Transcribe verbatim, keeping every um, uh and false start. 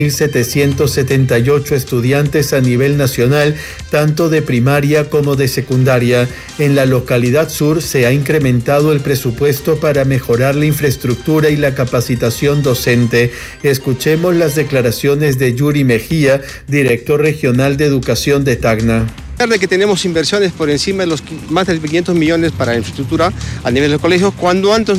mil setecientos setenta y ocho estudiantes a nivel nacional, tanto de primaria como de secundaria. En la localidad sur se ha incrementado el presupuesto para mejorar la infraestructura y la capacitación docente. Escuchemos las declaraciones de Yuri Mejía, director regional de educación de Tacna. De que tenemos inversiones por encima de los más de quinientos millones para infraestructura a nivel de colegios, cuando antes